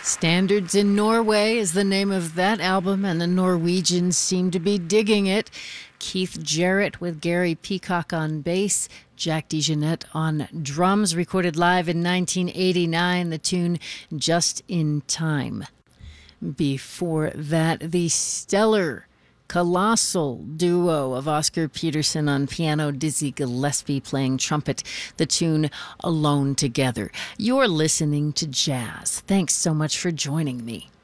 Standards in Norway is the name of that album, and the Norwegians seem to be digging it. Keith Jarrett with Gary Peacock on bass, Jack DeJohnette on drums, recorded live in 1989, the tune Just in Time. Before that, the stellar, colossal duo of Oscar Peterson on piano, Dizzy Gillespie playing trumpet, the tune Alone Together. You're listening to Jazz. Thanks so much for joining me.